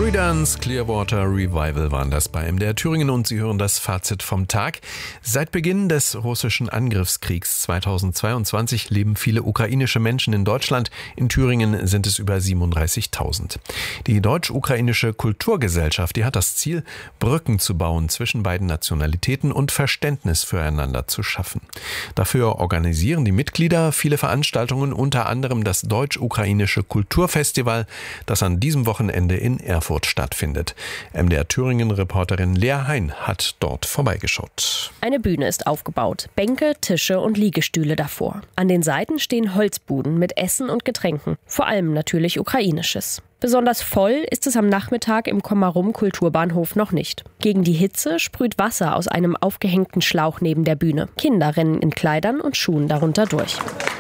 Creedence Clearwater Revival waren das bei MDR Thüringen und Sie hören das Fazit vom Tag. Seit Beginn des russischen Angriffskriegs 2022 leben viele ukrainische Menschen in Deutschland. In Thüringen sind es über 37.000. Die Deutsch-Ukrainische Kulturgesellschaft, die hat das Ziel, Brücken zu bauen zwischen beiden Nationalitäten und Verständnis füreinander zu schaffen. Dafür organisieren die Mitglieder viele Veranstaltungen, unter anderem das Deutsch-Ukrainische Kulturfestival, das an diesem Wochenende in Erfurt stattfindet. MDR Thüringen-Reporterin Lea Hein hat dort vorbeigeschaut. Eine Bühne ist aufgebaut, Bänke, Tische und Liegestühle davor. An den Seiten stehen Holzbuden mit Essen und Getränken, vor allem natürlich ukrainisches. Besonders voll ist es am Nachmittag im Komarum-Kulturbahnhof noch nicht. Gegen die Hitze sprüht Wasser aus einem aufgehängten Schlauch neben der Bühne. Kinder rennen in Kleidern und Schuhen darunter durch.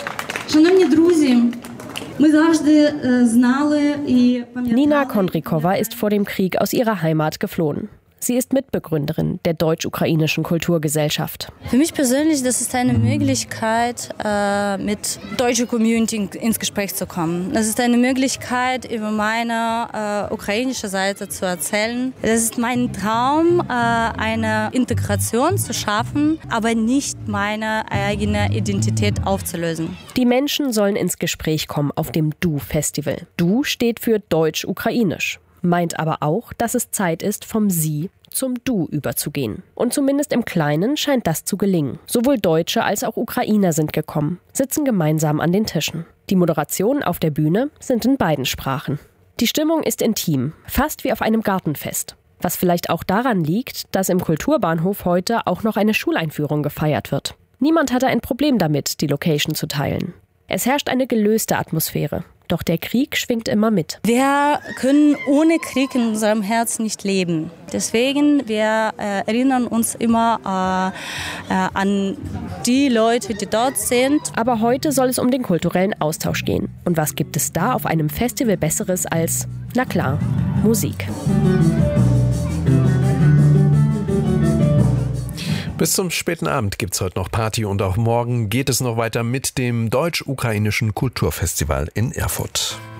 Nina Kondrikova ist vor dem Krieg aus ihrer Heimat geflohen. Sie ist Mitbegründerin der Deutsch-Ukrainischen Kulturgesellschaft. Für mich persönlich, das ist eine Möglichkeit, mit deutscher Community ins Gespräch zu kommen. Das ist eine Möglichkeit, über meine ukrainische Seite zu erzählen. Das ist mein Traum, eine Integration zu schaffen, aber nicht meine eigene Identität aufzulösen. Die Menschen sollen ins Gespräch kommen auf dem Du-Festival. Du steht für Deutsch-Ukrainisch. Meint aber auch, dass es Zeit ist, vom Sie zum Du überzugehen. Und zumindest im Kleinen scheint das zu gelingen. Sowohl Deutsche als auch Ukrainer sind gekommen, sitzen gemeinsam an den Tischen. Die Moderationen auf der Bühne sind in beiden Sprachen. Die Stimmung ist intim, fast wie auf einem Gartenfest. Was vielleicht auch daran liegt, dass im Kulturbahnhof heute auch noch eine Schuleinführung gefeiert wird. Niemand hatte ein Problem damit, die Location zu teilen. Es herrscht eine gelöste Atmosphäre. Doch der Krieg schwingt immer mit. Wir können ohne Krieg in unserem Herz nicht leben. Deswegen, wir erinnern uns immer an die Leute, die dort sind. Aber heute soll es um den kulturellen Austausch gehen. Und was gibt es da auf einem Festival Besseres als, na klar, Musik? Bis zum späten Abend gibt's heute noch Party und auch morgen geht es noch weiter mit dem Deutsch-Ukrainischen Kulturfestival in Erfurt.